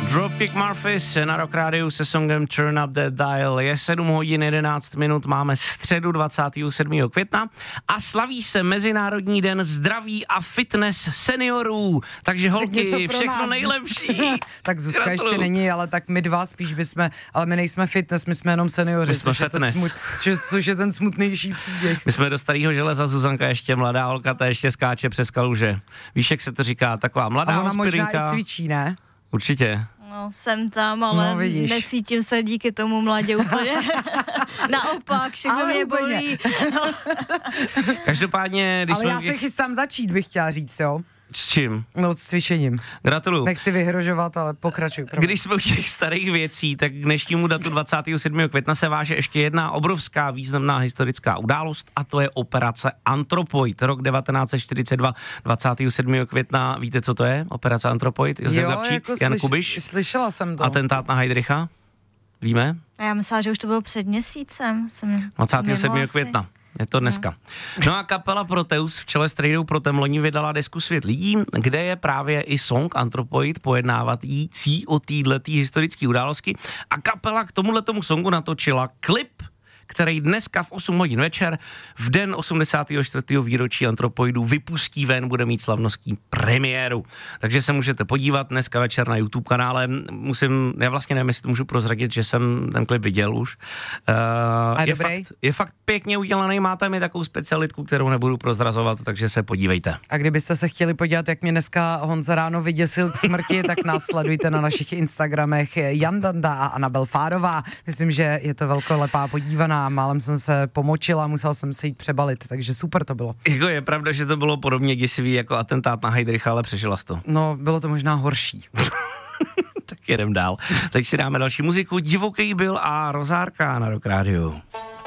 Dropkick Murphys na Rock Rádiu se songem Turn Up The Dial. Je 7 hodin 11 minut, máme středu 27. května a slaví se Mezinárodní den zdraví a fitness seniorů. Takže holky, všechno nejlepší. Tak Zuzka ještě není, ale tak my dva spíš bychom, ale my nejsme fitness, my jsme jenom seniori. My jsme fitness. Což je ten smutnější příběh. My jsme do starého železa, Zuzanka ještě mladá holka, ta ještě skáče přes kaluže. Víš, jak se to říká, taková mladá hospodinka. A ona možná i cvičí, ne? Určitě. No, jsem tam, ale necítím se díky tomu mladě úplně. Naopak, všechno mě bolí. Každopádně, když ale já se chystám začít, bych chtěla říct, jo. S čím? No, s cvičením. Gratuluju. Nechci vyhrožovat, ale pokračuj. Když jsme u těch starých věcí, tak k dnešnímu datu 27. května se váže ještě jedna obrovská významná historická událost a to je operace Anthropoid. Rok 1942, 27. května. Víte, co to je? Operace Anthropoid? Josef Gabčík, jako Jan Kubiš? Slyšela jsem to. Atentát na Heydricha? Víme? A já myslela, že už to bylo před měsícem. 27. května. Je to dneska. No a kapela Proteus v čele s Trejdou Protem loni vydala desku Svět lidí, kde je právě i song Anthropoid pojednávající o této historické události. A kapela k tomuhletomu songu natočila klip, který dneska v 8 hodin večer, v den 84. výročí Anthropoidu vypustí ven, bude mít slavnostní premiéru. Takže se můžete podívat dneska večer na YouTube kanále. Já vlastně nevím, jestli to můžu prozradit, že jsem ten klip viděl už. Je fakt pěkně udělaný, má tam i takovou specialitku, kterou nebudu prozrazovat, takže se podívejte. A kdybyste se chtěli podívat, jak mě dneska Honza ráno vyděsil k smrti, tak nás sledujte na našich Instagramech Jan Danda a Anabel Fárová. Myslím, že je to velkolepá podívaná. Málem jsem se pomočila, musel jsem se jít přebalit, takže super to bylo. Jako je pravda, že to bylo podobně děsivý jako atentát na Heydricha, ale přežila jsi to. No, bylo to možná horší. Tak jedem dál. Teď si dáme další muziku. Divoký byl a Rozárka na Rock Rádiu.